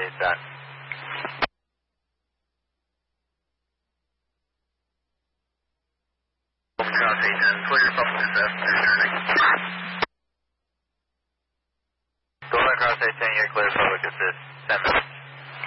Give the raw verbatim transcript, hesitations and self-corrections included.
Appreciate that. Cross eight ten, clear public assist, returning. Golden Cross eight ten, you're clear public assist, ten minutes.